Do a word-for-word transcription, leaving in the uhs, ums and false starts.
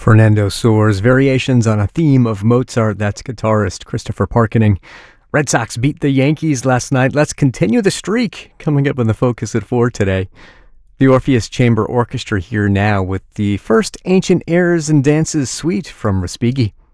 Fernando soars, variations on a theme of Mozart. That's guitarist Christopher Parkening. Red Sox beat the Yankees last night. Let's continue the streak. Coming up in the Focus at four today. The Orpheus Chamber Orchestra here now with the first Ancient Airs and Dances suite from Respighi.